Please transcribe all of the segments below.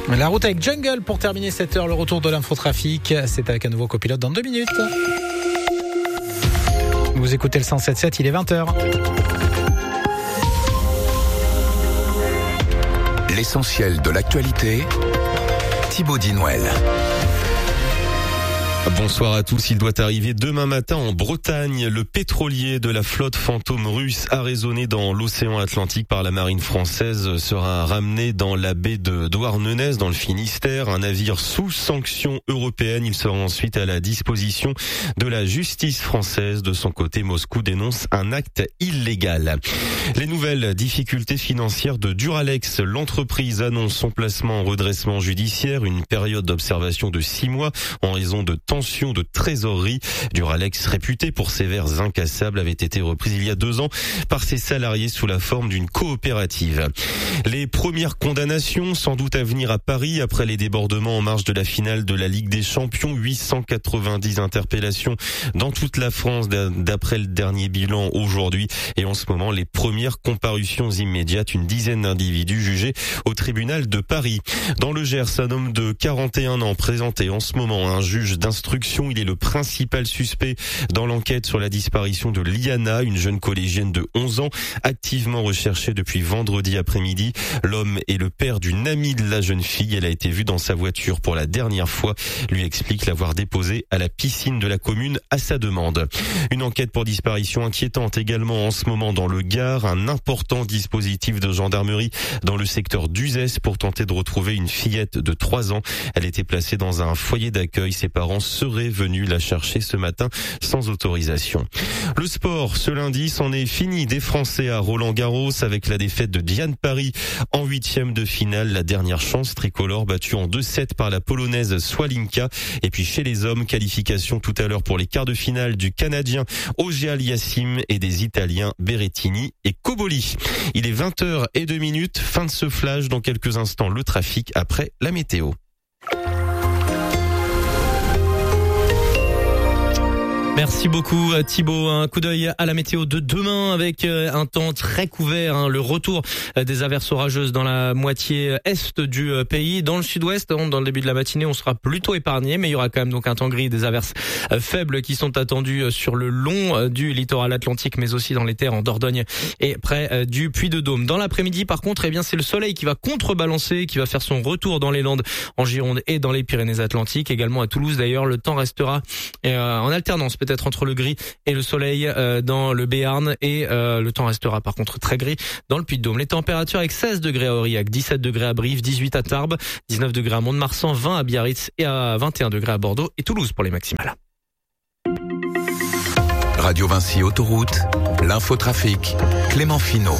La route avec Jungle pour terminer cette heure. Le retour de l'infotrafic, c'est avec un nouveau copilote dans 2 minutes. Vous écoutez le 107.7, il est 20h. L'essentiel de l'actualité, Thibaut Dinouel. Bonsoir à tous. Il doit arriver demain matin en Bretagne. Le pétrolier de la flotte fantôme russe arraisonné dans l'océan Atlantique par la marine française sera ramené dans la baie de Douarnenez dans le Finistère. Un navire sous sanction européenne. Il sera ensuite à la disposition de la justice française. De son côté, Moscou dénonce un acte illégal. Les nouvelles difficultés financières de Duralex. L'entreprise annonce son placement en redressement judiciaire. Une période d'observation de 6 mois en raison de tension de trésorerie. Duralex, réputé pour ses verres incassables, avait été reprise il y a 2 ans par ses salariés sous la forme d'une coopérative. Les premières condamnations sans doute à venir à Paris après les débordements en marge de la finale de la Ligue des Champions. 890 interpellations dans toute la France d'après le dernier bilan aujourd'hui. Et en ce moment, les premières comparutions immédiates. Une dizaine d'individus jugés au tribunal de Paris. Dans le Gers, un homme de 41 ans présenté en ce moment à un juge d'instruction. Il est le principal suspect dans l'enquête sur la disparition de Liana, une jeune collégienne de 11 ans, activement recherchée depuis vendredi après-midi. L'homme est le père d'une amie de la jeune fille. Elle a été vue dans sa voiture pour la dernière fois. Lui explique l'avoir déposée à la piscine de la commune à sa demande. Une enquête pour disparition inquiétante également en ce moment dans le Gard. Un important dispositif de gendarmerie dans le secteur d'Uzès pour tenter de retrouver une fillette de 3 ans. Elle était placée dans un foyer d'accueil. Ses parents seraient venus la chercher ce matin sans autorisation. Le sport, ce lundi, c'en est fini des Français à Roland-Garros avec la défaite de Diane Paris en 8e de finale. La dernière chance tricolore battue en 2-7 par la polonaise Swalinka. Et puis chez les hommes, qualification tout à l'heure pour les quarts de finale du Canadien Auger-Aliassime et des Italiens Berrettini et Cobolli. Il est 20h02, fin de ce flash. Dans quelques instants, le trafic après la météo. Merci beaucoup Thibaut. Un coup d'œil à la météo de demain avec un temps très couvert, le retour des averses orageuses dans la moitié est du pays. Dans le sud-ouest, dans le début de la matinée, on sera plutôt épargné, mais il y aura quand même donc un temps gris, des averses faibles qui sont attendues sur le long du littoral atlantique, mais aussi dans les terres en Dordogne et près du Puy-de-Dôme. Dans l'après-midi, par contre, c'est le soleil qui va contrebalancer, qui va faire son retour dans les Landes, en Gironde et dans les Pyrénées-Atlantiques. Également à Toulouse d'ailleurs, le temps restera en alternance peut-être entre le gris et le soleil dans le Béarn et le temps restera par contre très gris dans le Puy-de-Dôme. Les températures avec 16 degrés à Aurillac, 17 degrés à Brive, 18 à Tarbes, 19 degrés à Mont-de-Marsan, 20 à Biarritz et à 21 degrés à Bordeaux et Toulouse pour les maximales. Radio Vinci Autoroute, l'infotrafic, Clément Finot.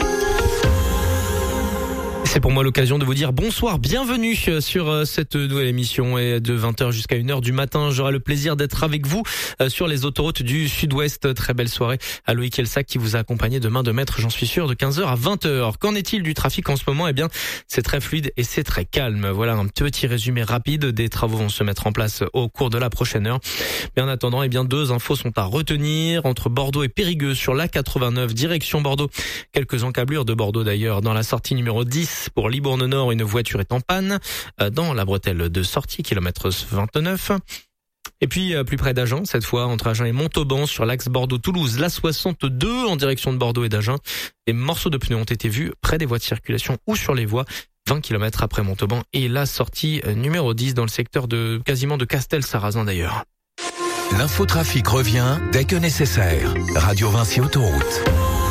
C'est pour moi l'occasion de vous dire bonsoir, bienvenue sur cette nouvelle émission et de 20h jusqu'à 1h du matin. J'aurai le plaisir d'être avec vous sur les autoroutes du Sud-Ouest. Très belle soirée à Loïc Elsac qui vous a accompagné de main de maître, j'en suis sûr, de 15h à 20h. Qu'en est-il du trafic en ce moment? C'est très fluide et c'est très calme. Voilà un petit résumé rapide. Des travaux vont se mettre en place au cours de la prochaine heure. Mais en attendant, 2 infos sont à retenir. Entre Bordeaux et Périgueux sur l'A89, direction Bordeaux. Quelques encablures de Bordeaux d'ailleurs. Dans la sortie numéro 10, pour Libourne Nord, une voiture est en panne dans la bretelle de sortie, kilomètre 29. Et puis plus près d'Agen, cette fois entre Agen et Montauban sur l'axe Bordeaux-Toulouse, l'A62 en direction de Bordeaux et d'Agen. Des morceaux de pneus ont été vus près des voies de circulation ou sur les voies. 20 km après Montauban et la sortie numéro 10 dans le secteur quasiment de Castel-Sarrazin d'ailleurs. L'infotrafic revient dès que nécessaire. Radio Vinci Autoroute.